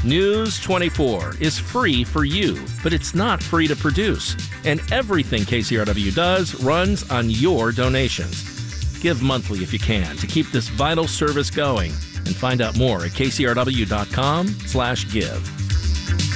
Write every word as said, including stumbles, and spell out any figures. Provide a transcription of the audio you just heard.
News twenty-four is free for you, but it's not free to produce. And everything K C R W does runs on your donations. Give monthly if you can to keep this vital service going. And find out more at k c r w dot com slash give.